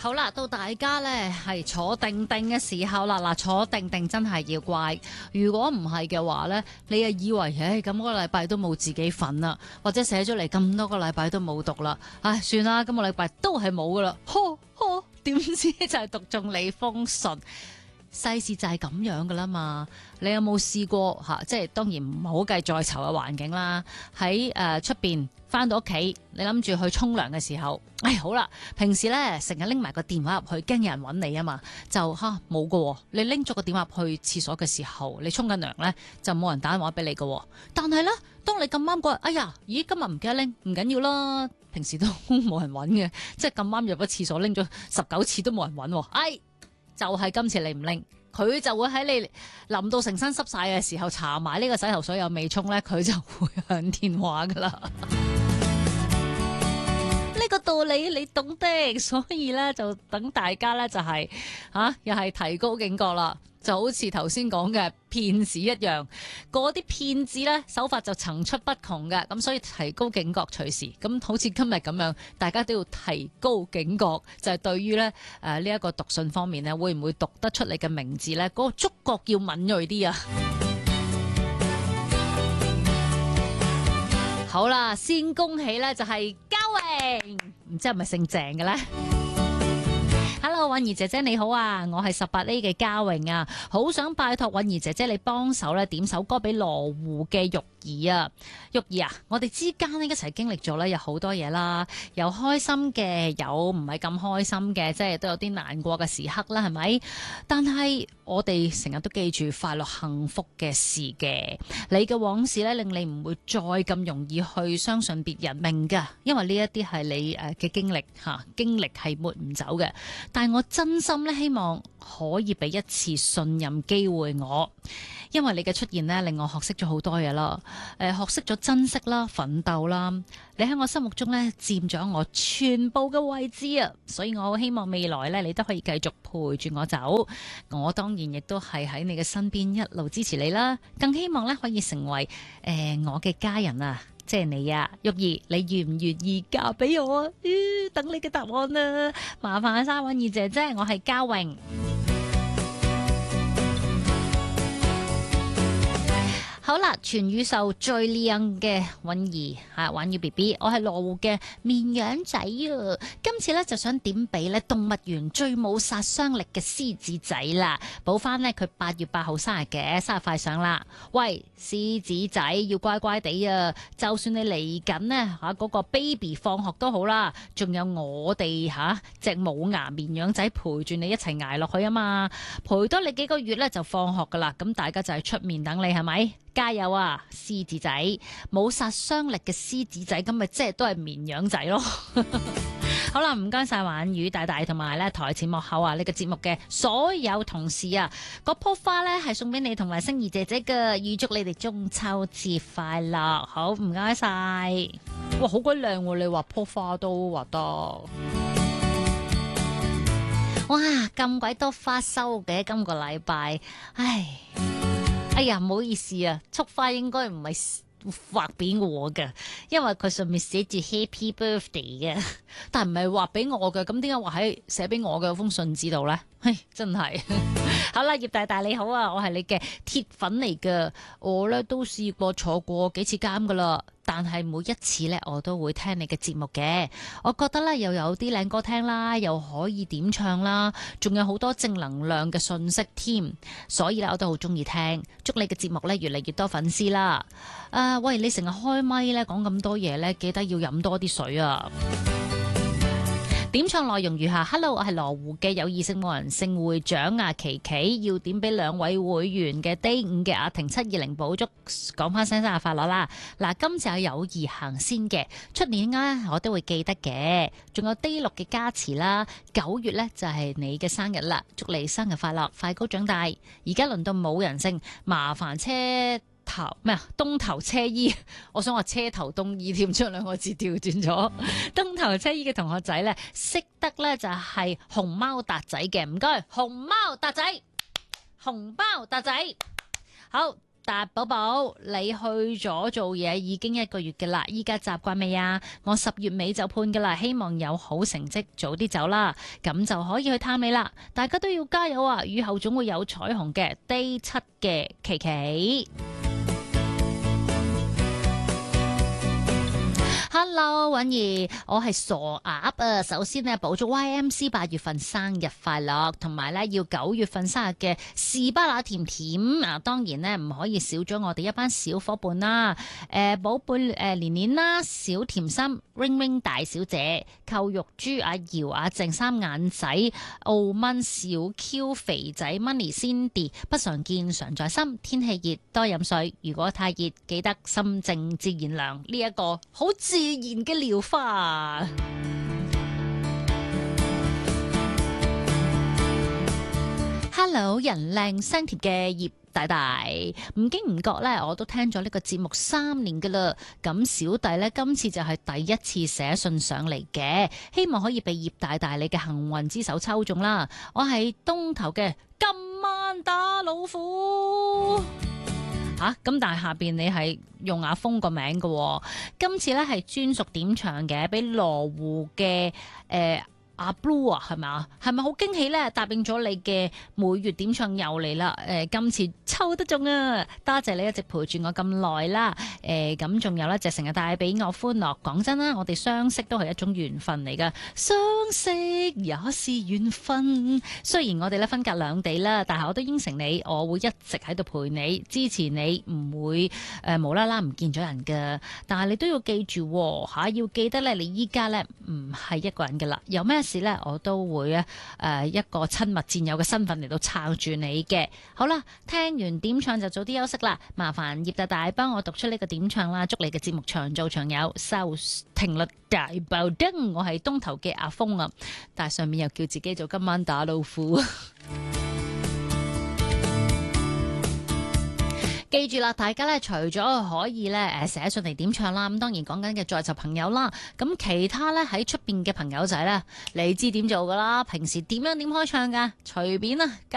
好啦，到大家呢係坐定定嘅時候啦，嗱，坐定定真係要乖。如果唔係嘅話呢，你又以為咁個禮拜都冇自己份啦，或者寫咗嚟咁多個禮拜都冇讀啦，唉，算啦，今個禮拜都係冇噶啦，點知就係讀中你封信。世事就係咁樣噶啦嘛，你有冇試過吓？即係當然唔好計在囚嘅環境啦。喺出邊翻到屋企，你諗住去沖涼嘅時候，好啦，平時咧成日拎埋個電話入去，驚有人揾你啊嘛，就冇噶。你拎咗個電話入去廁所嘅時候，你沖緊涼咧就冇人打電話俾你噶。但係咧，當你咁啱嗰日，咦，今日唔記得拎，唔緊要啦，平時都冇人揾嘅，即係咁啱入咗廁所拎咗19次都冇人揾，就係今次你唔拎，佢就會喺你淋到成身濕晒嘅時候，搽埋呢個洗頭水又未沖呢，佢就會響電話噶啦。呢個道理你懂的，所以呢，就等大家呢，就係又係提高警覺啦。就好似頭先講嘅騙子一樣，嗰啲騙子呢，手法就層出不窮嘅，咁所以提高警覺隨時。咁好似今日咁樣，大家都要提高警覺，就係對於呢一個讀信方面呢，會唔會讀得出你嘅名字呢？嗰個觸覺要敏銳啲啊！好啦，先恭喜呢，就係嘉榮，唔知係咪姓鄭嘅呢？Hello， 韻兒姐姐你好啊，我係18A 嘅嘉榮啊，好想拜託韻兒姐姐你幫手咧點首歌俾羅湖嘅玉兒啊，玉兒啊，我哋之間呢一齊經歷咗咧有好多嘢啦，有開心嘅，有唔係咁開心嘅，即係都有啲難過嘅時刻啦，係咪？但係我哋成日都記住快樂幸福嘅事嘅，你嘅往事咧令你唔會再咁容易去相信別人，明㗎，因為呢一啲係你嘅經歷吓，經歷係抹唔走嘅。但係我真心咧希望可以俾一次信任機會我，因為你嘅出現咧令我學識咗好多嘢啦，學識咗珍惜啦、奮鬥啦，你喺我心目中咧佔咗我全部嘅位置啊，所以我好希望未來咧你都可以繼續陪住我走，我當然亦都係喺你嘅身邊一路支持你啦，更希望咧可以成為我嘅家人啊！即係你啊，玉兒，你願唔願意嫁俾我啊？等你嘅答案啊！麻煩晒韻兒姐姐，我係嘉榮。好啦，全宇宙最靚嘅韻兒吓，韻兒 BB， 我係羅湖嘅綿羊仔啊！今次咧就想點俾咧動物園最冇殺傷力嘅獅子仔啦，補翻呢佢8月8號生日嘅，生日快上啦！喂，獅子仔要乖乖地啊！就算你嚟緊呢吓嗰個 baby 放學都好啦，仲有我哋隻冇牙綿羊仔陪住你一齊捱落去啊嘛！陪多你幾個月咧就放學噶啦，咁大家就係出面等你係咪？加油啊，獅子仔！冇殺傷力嘅獅子仔，咁咪即係都係綿羊仔咯。好啦，唔該晒玩魚大大同埋咧台前幕後啊，呢個節目嘅所有同事啊，嗰棵花咧係送俾你同埋星兒姐姐嘅，預祝你哋中秋節快樂。好，唔該晒。哇，好鬼靚喎！你畫棵花都畫得。哇，咁鬼多花收嘅今個禮拜，哎呀，唔好意思啊，束花應該唔係畫俾我嘅，因為佢上面寫住 Happy Birthday 嘅，但唔係畫俾我嘅，咁點解畫喺寫俾我嘅封信紙度呢？真係好啦，葉大大你好啊，我係你嘅鐵粉嚟嘅，我呢都試過坐過幾次監噶啦，但係每一次呢，我都會聽你嘅節目嘅，我覺得呢，又有啲靚歌聽啦，又可以點唱啦，仲有好多正能量嘅信息添，所以呢，我都好中意聽，祝你嘅節目呢，越嚟越多粉絲啦。喂，你成日開咪呢，講咁多嘢呢，記得要飲多啲水啊。點唱內容如下 ：Hello， 我係羅湖嘅有意識冇人性會長啊，琪琪要點俾2位會員嘅 Day 5嘅阿婷720補祝，講翻聲生日快樂啦！嗱，今次係友誼行先嘅，出年呢我都會記得嘅，仲有 Day 6嘅加持啦，9月呢就係你嘅生日啦，祝你生日快樂，快高長大！而家輪到冇人性，麻煩東頭車衣，我想話車頭東衣添，將2個字調轉咗。東頭車衣嘅同學仔呢，識得呢就係熊貓達仔嘅，唔該，熊貓達仔，熊貓達仔，好。 達寶寶，你去咗做嘢已經1個月嘅啦，依家習慣未啊？我10月尾就判噶啦，希望有好成績，早啲走啦，咁就可以去探你啦。大家都要加油啊！雨後總會有彩虹嘅。Day 7嘅琪琪。Hello， 允兒，我係傻鴨啊！首先呢，補祝 YMC 8月份生日快樂，同埋咧要9月份生日嘅士巴拿甜甜啊！當然呢，唔可以少咗我哋一班小伙伴啦，寶貝年年啦，小甜心 Ring Ring 大小姐，扣肉豬阿瑤阿鄭三眼仔，澳蚊小 Q 肥仔 Money Cindy， 不常見常在心，天氣熱多飲水，如果太熱記得心靜自然涼，呢一個好自然嘅療法。Hello， 人靚聲甜嘅葉大大，唔經唔覺呢，我都聽咗呢個節目3年噶啦。咁小弟呢，今次就係第一次寫信上嚟嘅，希望可以被葉大大你嘅幸運之手抽中啦。我係東頭嘅今晚打老虎。咁但係下邊你係用阿峰個名嘅，今次咧係專屬點唱嘅，俾羅湖嘅阿 Blue 啊，係咪啊？係咪好驚喜咧？答應咗你嘅每月點唱又嚟啦！今次抽得中啊！多謝你一直陪住我咁耐啦！咁仲有咧就成日帶俾我歡樂。講真啦，我哋相識都係一種緣分嚟噶，相識也是緣分。雖然我哋咧分隔兩地啦，但係我都應承你，我會一直喺度陪你、支持你，唔會無啦啦唔見咗人噶。但係你都要記住要記得咧，你依家咧唔係一個人噶啦，有咩事咧，我都會一個親密戰友嘅身份嚟到撐住你嘅。好啦，聽完點唱就早啲休息啦。麻煩葉大大幫我讀出呢個點唱啦，祝你嘅節目長做長有，收聽率大爆燈。我係東頭嘅阿峰啊，但係上面又叫自己做今晚打老虎。記住啦，大家咧除咗可以咧寫信嚟點唱啦，咁當然講緊嘅在座朋友啦，咁其他咧喺出邊嘅朋友仔咧，你知點做噶啦？平時點樣點開唱噶？隨便啦。